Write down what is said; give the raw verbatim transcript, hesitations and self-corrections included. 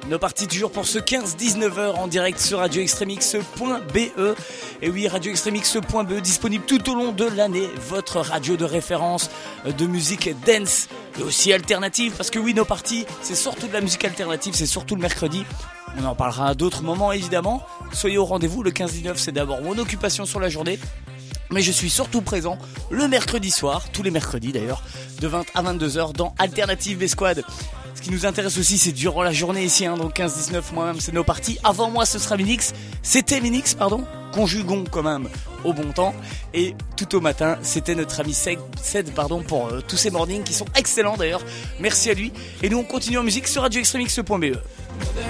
Nos parties toujours pour ce quinze dix-neuf heures en direct sur radio extremix point b e. Et oui, radio extremix point b e disponible tout au long de l'année, votre radio de référence de musique dance et aussi alternative, parce que oui, nos parties, c'est surtout de la musique alternative, c'est surtout le mercredi. On en parlera à d'autres moments évidemment. Soyez au rendez-vous, le quinze dix-neuf c'est d'abord mon occupation sur la journée. Mais je suis surtout présent le mercredi soir, tous les mercredis d'ailleurs, de vingt à vingt-deux heures dans Alternative B-Squad. Ce qui nous intéresse aussi, c'est durant la journée ici, hein, donc quinze dix-neuf, moi-même, c'est nos parties. Avant moi, ce sera Minix. C'était Minix, pardon. Conjugons quand même au bon temps. Et tout au matin, c'était notre ami Ced, pardon, pour euh, tous ces mornings qui sont excellents d'ailleurs. Merci à lui. Et nous, on continue en musique sur radio extremix point b e.